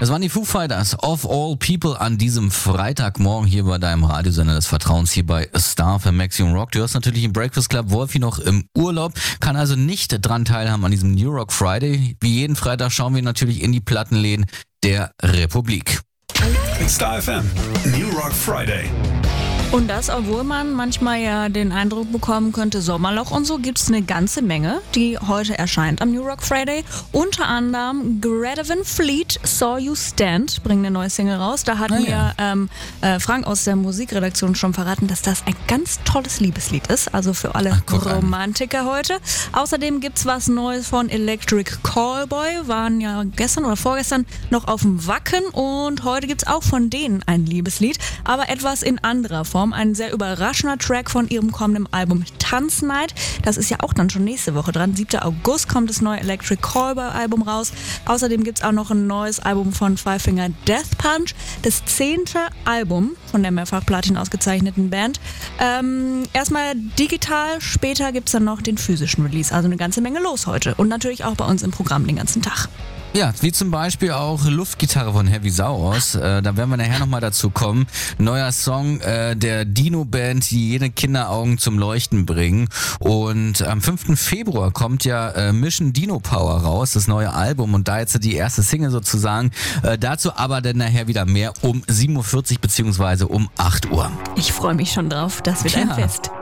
Das waren die Foo Fighters of all people an diesem Freitagmorgen hier bei deinem Radiosender des Vertrauens hier bei Star für Maximum Rock. Du hörst natürlich im Breakfast Club Wolfi noch im Urlaub, kann also nicht dran teilhaben an diesem New Rock Friday. Wie jeden Freitag schauen wir natürlich in die Plattenläden der Republik. Star FM, New Rock Friday. Und das, obwohl man manchmal ja den Eindruck bekommen könnte, Sommerloch und so, gibt es eine ganze Menge, die heute erscheint am New Rock Friday. Unter anderem Greta Van Fleet, Saw You Stand, bringen eine neue Single raus. Da hat mir Frank aus der Musikredaktion schon verraten, dass das ein ganz tolles Liebeslied ist, also für alle Romantiker heute. Außerdem gibt es was Neues von Electric Callboy, waren ja gestern oder vorgestern noch auf dem Wacken und heute gibt es auch von denen ein Liebeslied, aber etwas in anderer Form. Ein sehr überraschender Track von ihrem kommenden Album Tanznight. Das ist ja auch dann schon nächste Woche dran. 7. August kommt das neue Electric Callboy Album raus. Außerdem gibt es auch noch ein neues Album von Five Finger Death Punch. Das 10. Album von der mehrfach Platin ausgezeichneten Band. Erstmal digital, später gibt es dann noch den physischen Release. Also eine ganze Menge los heute. Und natürlich auch bei uns im Programm den ganzen Tag. Ja, wie zum Beispiel auch Luftgitarre von Heavy Saurus. Da werden wir nachher nochmal dazu kommen. Neuer Song der Dino-Band, die jede Kinderaugen zum Leuchten bringen. Und am 5. Februar kommt ja Mission Dino Power raus, das neue Album. Und da jetzt die erste Single sozusagen. Dazu aber dann nachher wieder mehr um 7.40 Uhr beziehungsweise um 8 Uhr. Ich freue mich schon drauf. Das wird ein Fest.